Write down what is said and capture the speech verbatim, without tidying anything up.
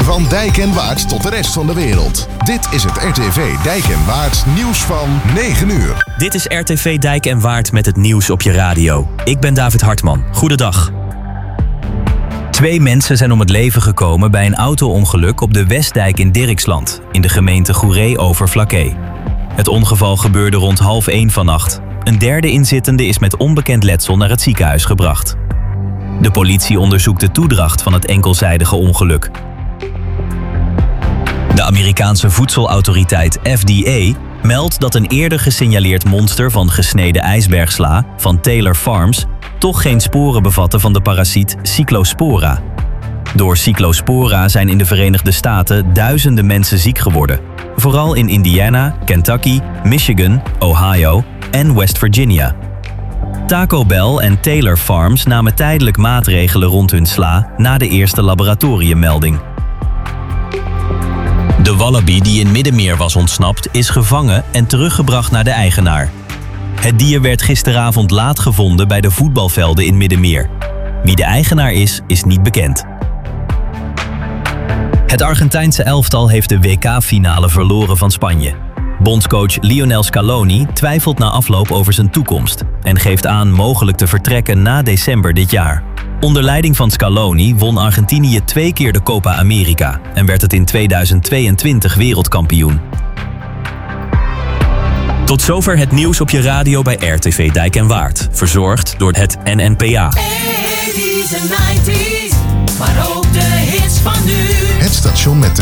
Van Dijk en Waard tot de rest van de wereld. Dit is het R T V Dijk en Waard nieuws van negen uur. Dit is R T V Dijk en Waard met het nieuws op je radio. Ik ben David Hartman. Goedendag. Twee mensen zijn om het leven gekomen bij een auto-ongeluk op de Westdijk in Dirksland, in de gemeente Goeree-Overflakkee. Het ongeval gebeurde rond half één vannacht. Een derde inzittende is met onbekend letsel naar het ziekenhuis gebracht. De politie onderzoekt de toedracht van het enkelzijdige ongeluk. De Amerikaanse voedselautoriteit F D A meldt dat een eerder gesignaleerd monster van gesneden ijsbergsla van Taylor Farms toch geen sporen bevatte van de parasiet Cyclospora. Door Cyclospora zijn in de Verenigde Staten duizenden mensen ziek geworden. Vooral in Indiana, Kentucky, Michigan, Ohio en West Virginia. Taco Bell en Taylor Farms namen tijdelijk maatregelen rond hun sla na de eerste laboratoriummelding. De wallaby die in Middenmeer was ontsnapt is gevangen en teruggebracht naar de eigenaar. Het dier werd gisteravond laat gevonden bij de voetbalvelden in Middenmeer. Wie de eigenaar is, is niet bekend. Het Argentijnse elftal heeft de W K-finale verloren van Spanje. Bondscoach Lionel Scaloni twijfelt na afloop over zijn toekomst en geeft aan mogelijk te vertrekken na december dit jaar. Onder leiding van Scaloni won Argentinië twee keer de Copa America en werd het in tweeduizend tweeëntwintig wereldkampioen. Tot zover het nieuws op je radio bij R T V Dijk en Waard. Verzorgd door het N N P A. eighties en nineties, maar ook de hits van nu. Het station met de